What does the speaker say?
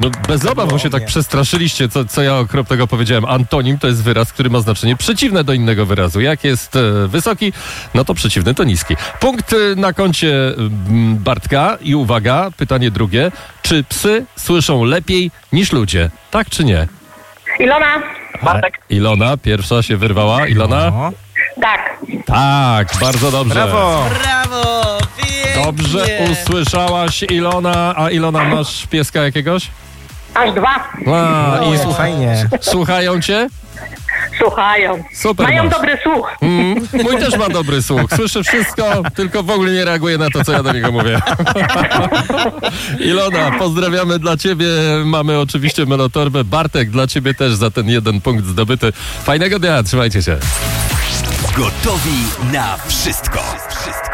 No bez obaw, bo się tak przestraszyliście, co ja okropnego powiedziałem. Antonim to jest wyraz, który ma znaczenie przeciwne do innego wyrazu. Jak jest wysoki, no to przeciwny to niski. Punkt na koncie Bartka i uwaga, pytanie drugie. Czy psy słyszą lepiej niż ludzie? Tak czy nie? Ilona? Bartek. Ilona, pierwsza się wyrwała. Ilona? No. Tak. Tak, bardzo dobrze. Brawo! Brawo! Pięknie! Dobrze usłyszałaś, Ilona. A Ilona, masz pieska jakiegoś? Aż 2. I Fajnie. słuchają cię? Słuchają. Super Mają masz. dobry słuch. Mój też ma dobry słuch. Słyszy wszystko, tylko w ogóle nie reaguje na to, co ja do niego mówię. Ilona, pozdrawiamy dla ciebie. Mamy oczywiście melotorbę. Bartek, dla ciebie też za ten 1 punkt zdobyty. Fajnego dnia, trzymajcie się. Gotowi na wszystko.